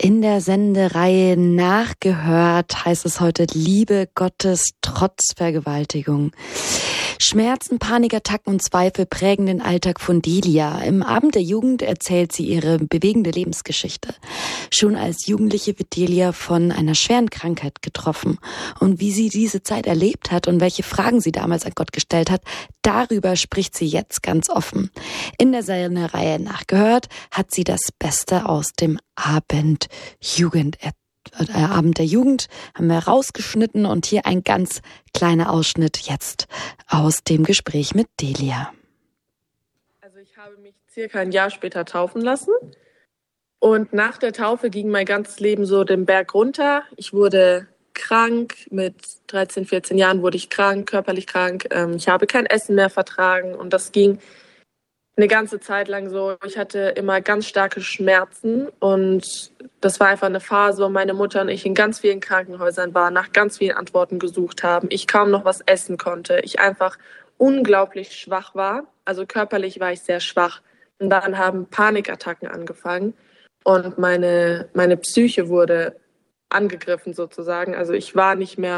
In der Sendereihe Nachgehört heißt es heute Liebe Gottes trotz Vergewaltigung. Schmerzen, Panikattacken und Zweifel prägen den Alltag von Delia. Im Abend der Jugend erzählt sie ihre bewegende Lebensgeschichte. Schon als Jugendliche wird Delia von einer schweren Krankheit getroffen. Und wie sie diese Zeit erlebt hat und welche Fragen sie damals an Gott gestellt hat, darüber spricht sie jetzt ganz offen. In der Sendereihe Nachgehört hat sie das Beste aus dem Abend der Jugend haben wir rausgeschnitten und hier ein ganz kleiner Ausschnitt jetzt aus dem Gespräch mit Delia. Also ich habe mich circa ein Jahr später taufen lassen und nach der Taufe ging mein ganzes Leben so den Berg runter. Ich wurde krank, mit 13, 14 Jahren wurde ich krank, körperlich krank. Ich habe kein Essen mehr vertragen und das ging eine ganze Zeit lang so. Ich hatte immer ganz starke Schmerzen und das war einfach eine Phase, wo meine Mutter und ich in ganz vielen Krankenhäusern waren, nach ganz vielen Antworten gesucht haben. Ich kaum noch was essen konnte. Ich einfach unglaublich schwach war. Also körperlich war ich sehr schwach. Und dann haben Panikattacken angefangen und meine Psyche wurde angegriffen sozusagen. Also ich war nicht mehr